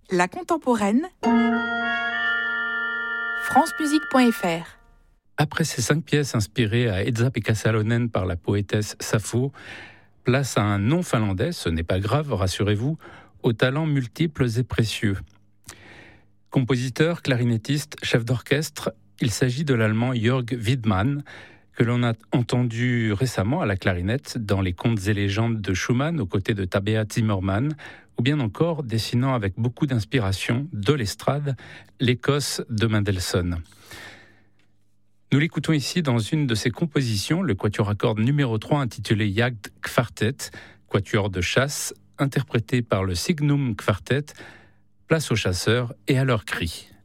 La contemporaine, francemusique.fr. Après ces 5 pièces inspirées à Esa-Pekka Salonen par la poétesse Sappho, place à un nom finlandais, ce n'est pas grave, rassurez-vous, aux talents multiples et précieux. Compositeur, clarinettiste, chef d'orchestre, il s'agit de l'allemand Jörg Widmann, que l'on a entendu récemment à la clarinette dans les contes et légendes de Schumann aux côtés de Tabea Zimmermann, ou bien encore dessinant avec beaucoup d'inspiration de l'estrade l'Écosse de Mendelssohn. Nous l'écoutons ici dans une de ses compositions, le quatuor à cordes numéro 3 intitulé Jagdkvartett, quatuor de chasse, interprété par le Signum Quartet. Place aux chasseurs et à leurs cris.